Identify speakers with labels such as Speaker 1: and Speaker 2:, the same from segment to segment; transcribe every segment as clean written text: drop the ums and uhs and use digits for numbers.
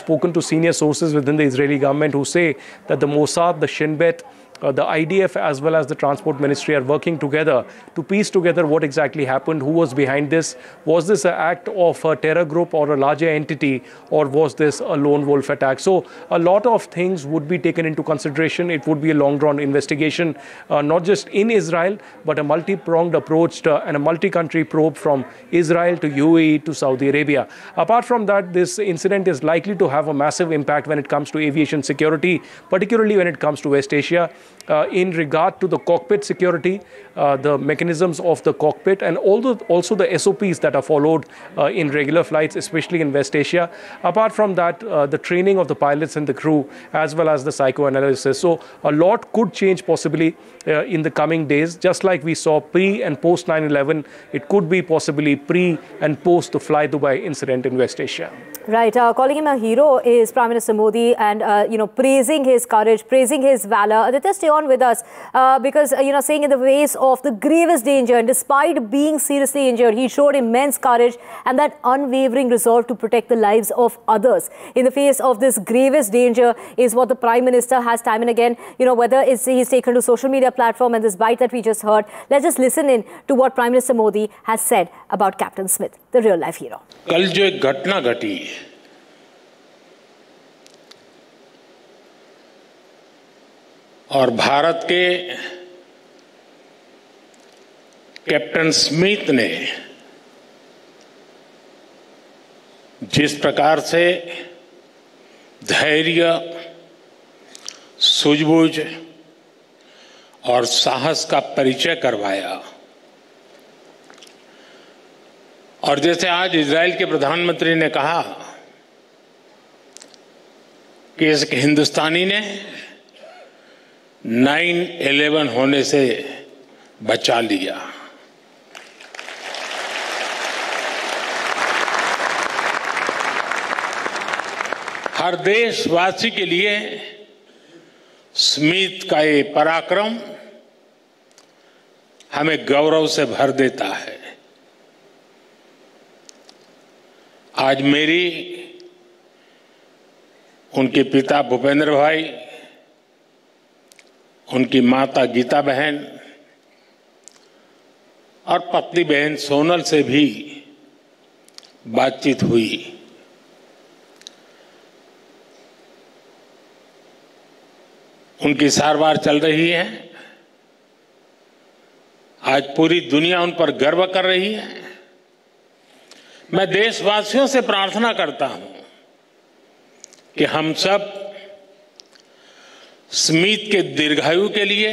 Speaker 1: spoken to senior sources within the Israeli government who say that the Mossad, the Shin Bet, the IDF as well as the Transport Ministry are working together to piece together what exactly happened, who was behind this. Was this an act of a terror group or a larger entity, or was this a lone wolf attack? So a lot of things would be taken into consideration. It would be a long-drawn investigation, not just in Israel, but a multi-pronged approach and a multi-country probe from Israel to UAE to Saudi Arabia. Apart from that, this incident is likely to have a massive impact when it comes to aviation security, particularly when it comes to West Asia. In regard to the cockpit security, the mechanisms of the cockpit, and also the SOPs that are followed in regular flights, especially in West Asia. Apart from that, the training of the pilots and the crew, as well as the psychoanalysis. So a lot could change possibly in the coming days, just like we saw pre and post 9/11. It could be possibly pre and post the Fly Dubai incident in West Asia.
Speaker 2: Right. Calling him a hero is Prime Minister Modi, and, praising his courage, praising his valor. Aditya, stay on with us because, saying in the face of the gravest danger, and despite being seriously injured, he showed immense courage and that unwavering resolve to protect the lives of others. In the face of this gravest danger is what the Prime Minister has time and again, whether he's taken to social media platform and this bite that we just heard. Let's just listen in to what Prime Minister Modi has said about Captain Smith, the real-life hero.
Speaker 3: कल जो एक घटना घटी और भारत के captain Smith ने जिस प्रकार से धैर्य, सूझबूझ और साहस का परिचय करवाया, और जैसे आज इजराइल के प्रधानमंत्री ने कहा कि इस हिंदुस्तानी ने 9/11 होने से बचा लिया। हर देशवासी के लिए स्मिथ का ये पराक्रम हमें गौरव से भर देता है। आज मेरी उनके पिता भूपेंद्र भाई, उनकी माता गीता बहन और पत्नी बहन सोनल से भी बातचीत हुई। उनकी सारवार चल रही है। आज पूरी दुनिया उन पर गर्व कर रही है। मैं देशवासियों से प्रार्थना करता हूं कि हम सब स्मिथ के दीर्घायु के लिए,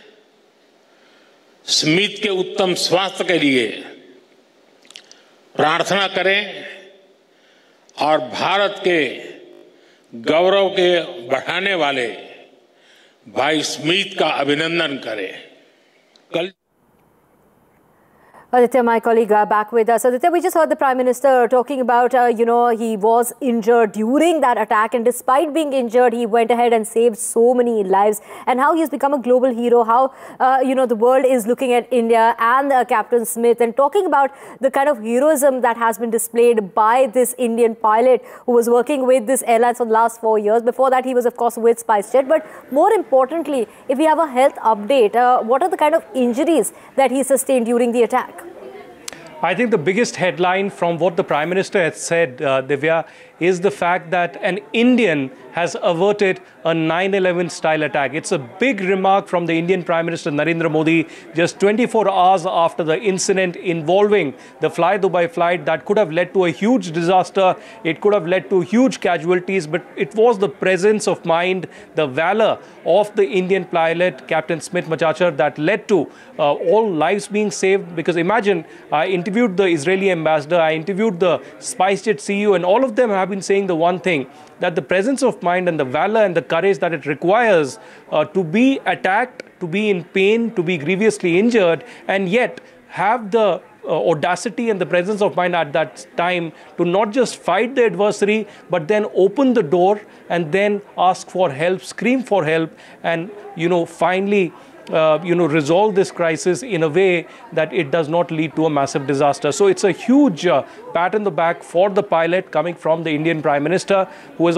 Speaker 3: स्मिथ के उत्तम स्वास्थ्य के लिए प्रार्थना करें और भारत के गौरव के बढ़ाने वाले भाई स्मिथ का अभिनंदन करें। कल
Speaker 2: Aditya, my colleague, back with us. Aditya, we just heard the Prime Minister talking about, he was injured during that attack, and despite being injured, he went ahead and saved so many lives, and how he's become a global hero, how, the world is looking at India and Captain Smith, and talking about the kind of heroism that has been displayed by this Indian pilot who was working with this airline for the last 4 years. Before that, he was, of course, with SpiceJet. But more importantly, if we have a health update, what are the kind of injuries that he sustained during the attack?
Speaker 1: I think the biggest headline from what the Prime Minister has said, Divya, is the fact that an Indian has averted a 9/11 style attack. It's a big remark from the Indian Prime Minister Narendra Modi just 24 hours after the incident involving the Fly Dubai flight that could have led to a huge disaster. It could have led to huge casualties, but it was the presence of mind, the valor of the Indian pilot, Captain Smith Machachar, that led to all lives being saved. Because imagine, I interviewed the Israeli ambassador, I interviewed the SpiceJet CEO, and all of them have been saying the one thing, that the presence of mind and the valor and the courage that it requires to be attacked, to be in pain, to be grievously injured, and yet have the audacity and the presence of mind at that time to not just fight the adversary, but then open the door and then ask for help, scream for help, and, finally, resolve this crisis in a way that it does not lead to a massive disaster. So it's a huge pat on the back for the pilot coming from the Indian Prime Minister, who has